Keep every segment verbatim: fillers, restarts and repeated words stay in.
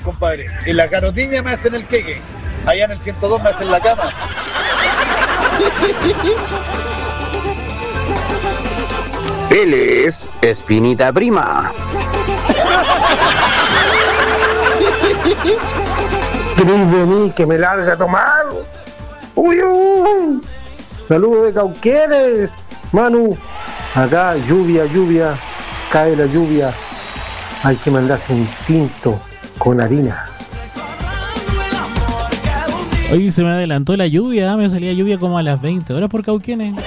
compadre. En la Carotiña me hacen el queque. Allá en el ciento dos me hacen la cama. Él es Espinita Prima. Cris de mí que me larga a tomar. Uy, uy. Saludos de Cauquenes, Manu. Acá lluvia, lluvia, cae la lluvia. Hay que mandarse un tinto con harina. Hoy se me adelantó la lluvia, me salía lluvia como a las veinte horas por Cauquenes.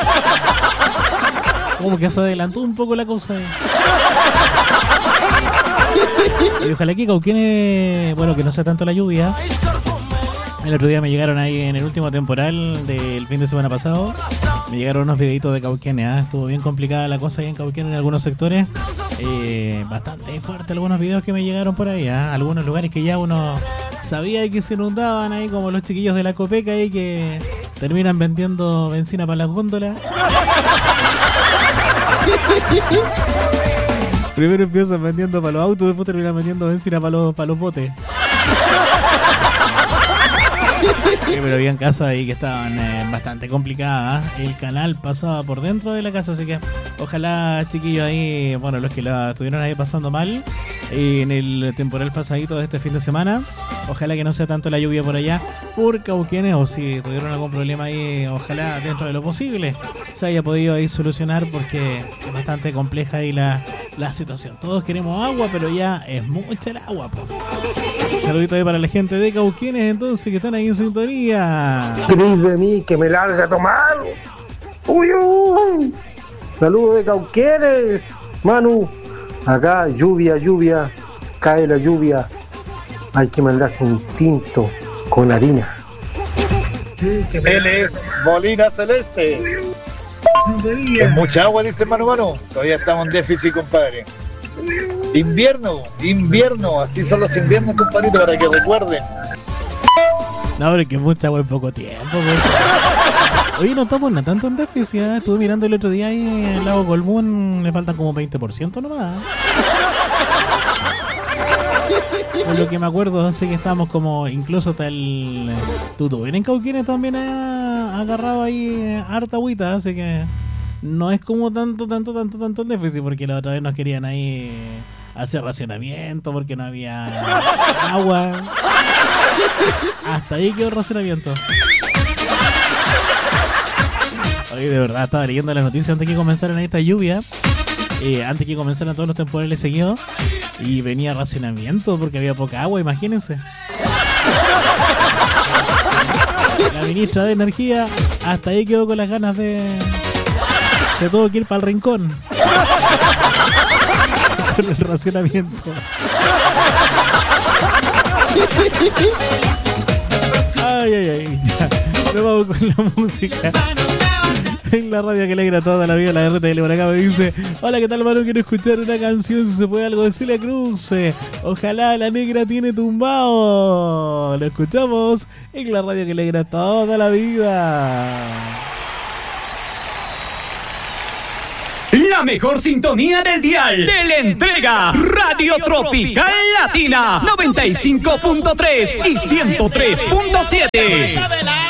Como que se adelantó un poco la cosa. Y ojalá que Cauquenes, bueno, que no sea tanto la lluvia. El otro día me llegaron ahí en el último temporal del fin de semana pasado. Me llegaron unos videitos de Cauquenes, ¿eh? Estuvo bien complicada la cosa ahí en Cauquenes en algunos sectores. Eh, bastante fuerte algunos videos que me llegaron por ahí, ¿eh? Algunos lugares que ya uno sabía que se inundaban ahí, como los chiquillos de la Copeca ahí que terminan vendiendo benzina para las góndolas. Primero empiezan vendiendo para los autos, después terminan vendiendo benzina para los, para los botes. Sí, pero había casas ahí que estaban eh, bastante complicadas. El canal pasaba por dentro de la casa, así que ojalá, chiquillos, ahí, bueno, los que la estuvieron ahí pasando mal eh, en el temporal pasadito de este fin de semana, ojalá que no sea tanto la lluvia por allá, por Cauquenes, o si tuvieron algún problema ahí, ojalá dentro de lo posible se haya podido ahí solucionar, porque es bastante compleja ahí la, la situación. Todos queremos agua, pero ya es mucha el agua, po. Saludito ahí para la gente de Cauquenes, entonces, que están ahí en sintonía. Cris de mí que me larga a tomar. Uy, uy. Saludos de Cauquenes, Manu. Acá lluvia, lluvia, cae la lluvia. Hay que mandarse un tinto con harina. Él es Molina Celeste. Es mucha agua, dice Manu Manu. Todavía estamos en déficit, compadre. Invierno, invierno, así son los inviernos, compadrito, para que recuerden. No, pero es que mucha agua en poco tiempo, pues. Oye, no estamos nada tanto en déficit, ¿eh? Estuve mirando el otro día ahí en el lago Colbún, le faltan como veinte por ciento nomás. Por lo que me acuerdo, sé que estábamos como, incluso hasta el Tuto. En Cauquenes también ha agarrado ahí harta agüita, así que no es como tanto, tanto, tanto, tanto el déficit, porque la otra vez nos querían ahí hacer racionamiento, porque no había agua. Hasta ahí quedó el racionamiento. Oye, de verdad, estaba leyendo las noticias antes que comenzaran esta lluvia, eh, antes que comenzaran todos los temporales seguidos, y venía racionamiento porque había poca agua, imagínense. La ministra de Energía hasta ahí quedó con las ganas de... Se tuvo que ir para el rincón con el racionamiento. Ay, ay, ay. Ya. Nos vamos con la música. En la radio que alegra toda la vida, la R T L por acá me dice: hola, ¿qué tal, mano? Quiero escuchar una canción, si se puede, algo de Celia Cruz. Ojalá la negra tiene tumbado. Lo escuchamos en la radio que alegra toda la vida. La mejor sintonía del dial de la entrega Radio Tropical Latina noventa y cinco punto tres y ciento tres punto siete.